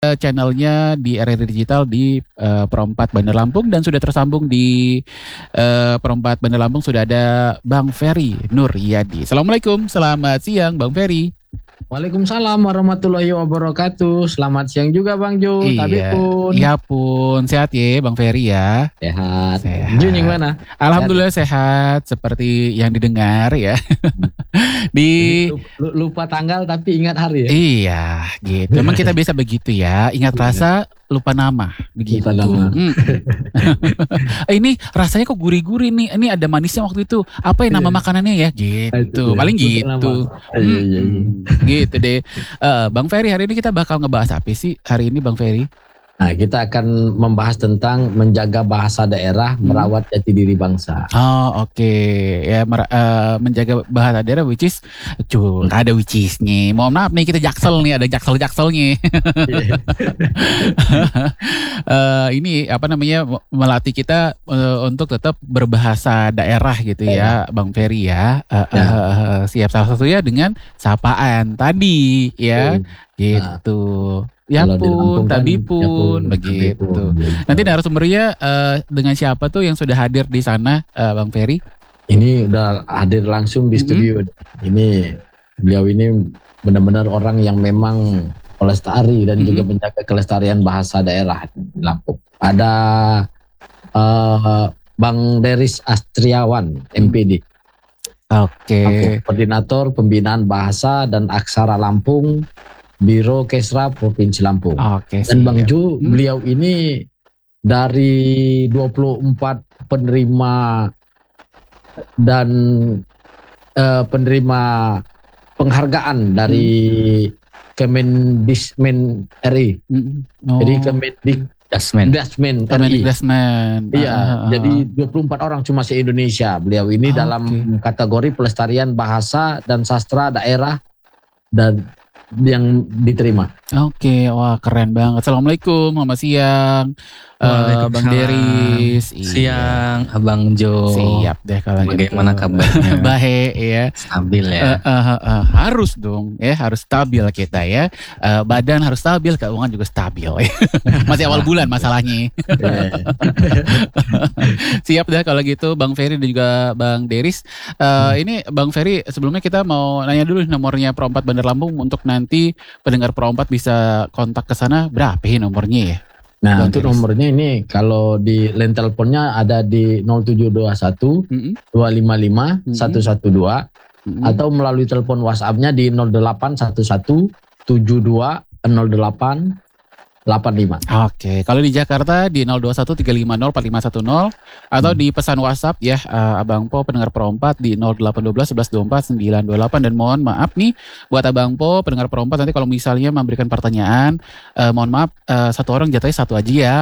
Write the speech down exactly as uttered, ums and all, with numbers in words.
channelnya di R R I Digital di uh, Perempat Bandar Lampung, dan sudah tersambung di uh, Perempat Bandar Lampung sudah ada Bang Ferry Nuryadi. Assalamualaikum, selamat siang Bang Ferry. Waalaikumsalam warahmatullahi wabarakatuh. Selamat siang juga Bang Jo. Iya, Tapi pun. Iya pun, sehat ya Bang Ferry ya. Sehat. Sehat. Jo gimana? Alhamdulillah sehat, sehat seperti yang didengar ya. Di lupa tanggal tapi ingat hari ya. Iya, gitu. Memang kita biasa begitu ya. Ingat rasa, lupa nama, begitu. Lupa nama. Hmm. Ini rasanya kok gurih-gurih nih. Ini ada manisnya waktu itu. Apa ya nama makanannya ya? Gitu. Paling gitu. Iya, iya, iya. Gitu deh. Uh, Bang Ferry, hari ini kita bakal ngebahas apa sih hari ini Bang Ferry? Nah, kita akan membahas tentang menjaga bahasa daerah, hmm. merawat jati diri bangsa. Oh, oke. Okay. Ya, uh, menjaga bahasa daerah, which is, cuy, ada which is-nya. Mohon maaf nih, kita jaksel nih, ada jaksel-jakselnya. uh, ini apa namanya, melatih kita uh, untuk tetap berbahasa daerah gitu ya, ya. Bang Ferry ya. Uh, ya. Uh, siap, salah satunya dengan sapaan tadi ya, hmm. gitu. Ya pun, tadi pun, ya pun, begitu. Pun, nanti narasumbernya uh, dengan siapa tuh yang sudah hadir di sana, uh, Bang Ferry? Ini udah hadir langsung di studio. Mm-hmm. Ini beliau ini benar-benar orang yang memang pelestari dan mm-hmm. juga menjaga kelestarian bahasa daerah di Lampung. Ada uh, Bang Deris Astriawan, M P D. Oke. Okay. Koordinator Pembinaan Bahasa dan Aksara Lampung, Biro Kesra Provinsi Lampung. Oke, dan Bang Ju, hmm. beliau ini dari dua puluh empat penerima dan uh, penerima penghargaan dari hmm. Kemendismen R I. Hmm. Oh. Jadi Kemendik Dasmen. Dasmen R I. Dasmen. Iya, ah, ah, jadi dua puluh empat orang cuma se-Indonesia. Beliau ini oh, dalam okay. kategori pelestarian bahasa dan sastra daerah dan yang diterima. Oke, wah keren banget. Assalamualaikum, selamat siang, uh, Bang Deris. Siang, iya. Abang Jo. Siap deh kalau gitu. Bagaimana kabarnya? Baik ya. Stabil ya. Uh, uh, uh, uh, harus dong, ya harus stabil kita ya. Uh, badan harus stabil, keuangan juga stabil. Masih awal bulan masalahnya. Siap deh kalau gitu, Bang Ferry dan juga Bang Deris. Uh, hmm. Ini Bang Ferry, sebelumnya kita mau nanya dulu nomornya Perempat Bandar Lampung untuk nanti pendengar Perempat bisa kontak ke sana, berapa ya nomornya ya? Nah, Bang untuk Deris. Nomornya ini kalau di line teleponnya ada di nol tujuh dua satu dua lima lima satu satu dua mm-hmm. atau melalui telepon WhatsApp-nya di nol delapan satu satu tujuh dua nol delapan delapan lima. Oke, kalau di Jakarta di nol dua satu tiga lima nol empat lima satu nol atau hmm. di pesan WhatsApp ya uh, Abang Po pendengar Perempat di nol delapan satu dua satu satu dua empat sembilan dua delapan. Dan mohon maaf nih buat Abang Po pendengar Perempat, nanti kalau misalnya memberikan pertanyaan uh, mohon maaf uh, satu orang jatuhnya satu aja ya.